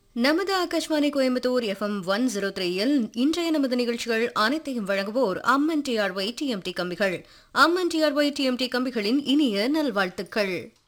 நமது ஆகாஷ்வாணி கோயம்புத்தூர் FM 103 இன்றைய நமது நிகழ்ச்சிகள் அனைத்தையும் வழங்குவோர் அம்மன் டிஆர்ஒய் டிஎம்டி கம்பிகள். அம்மன் டிஆர்ஒய் டிஎம்டி கம்பிகளின் இனிய நல்வாழ்த்துக்கள்.